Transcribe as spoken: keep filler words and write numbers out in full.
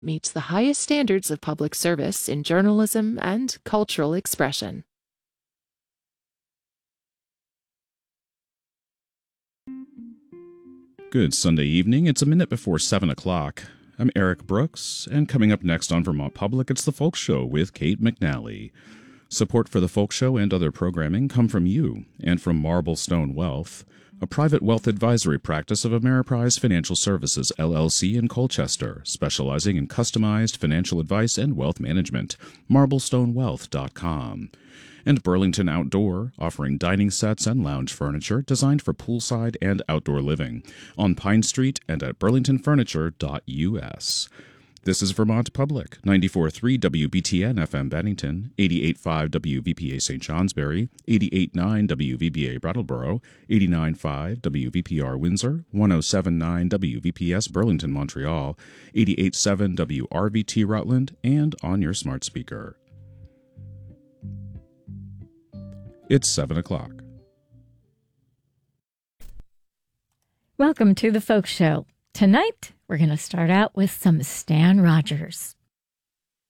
meets the highest standards of public service in journalism and cultural expression. Good Sunday evening. It's a minute before seven o'clock. I'm Eric Brooks, and coming up next on Vermont Public, it's The Folk Show with Kate McNally. Support for The Folk Show and other programming come from you and from Marblestone Wealth, a private wealth advisory practice of Ameriprise Financial Services, L L C in Colchester, specializing in customized financial advice and wealth management. marblestone wealth dot com. And Burlington Outdoor, offering dining sets and lounge furniture designed for poolside and outdoor living, on Pine Street and at burlington furniture dot U S. This is Vermont Public, ninety-four point three W B T N F M Bennington, eighty-eight point five W V P A Saint Johnsbury, eighty-eight point nine W V B A Brattleboro, eighty-nine point five W V P R Windsor, one oh seven point nine W V P S Burlington, Montreal, eighty-eight point seven W R V T Rutland, and on your smart speaker. It's seven o'clock. Welcome to The Folk Show. Tonight, we're going to start out with some Stan Rogers.